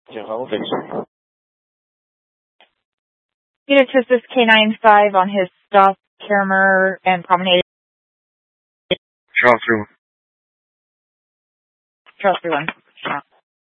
General Victory. Unit to assist K95 on his stop, Karamer, and Promenade. Charles 3-1. Charles 3-1.